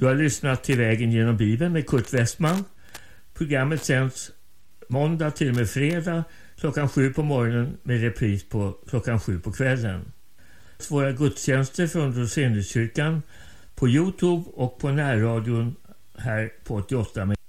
Du har lyssnat till Vägen genom Bibeln med Kurt Westman. Programmet sänds måndag till och med fredag klockan 7 på morgonen med repris på klockan 7 på kvällen. Våra gudstjänster från Roseniuskyrkan på Youtube och på närradion här på 88.